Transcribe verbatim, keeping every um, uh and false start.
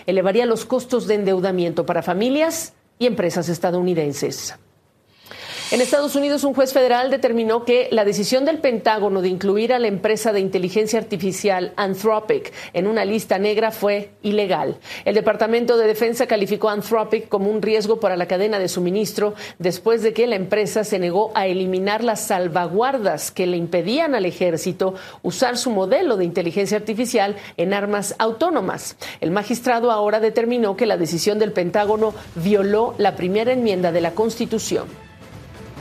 elevaría los costos de endeudamiento para familias y empresas estadounidenses. En Estados Unidos, un juez federal determinó que la decisión del Pentágono de incluir a la empresa de inteligencia artificial Anthropic en una lista negra fue ilegal. El Departamento de Defensa calificó a Anthropic como un riesgo para la cadena de suministro después de que la empresa se negó a eliminar las salvaguardas que le impedían al ejército usar su modelo de inteligencia artificial en armas autónomas. El magistrado ahora determinó que la decisión del Pentágono violó la primera enmienda de la Constitución.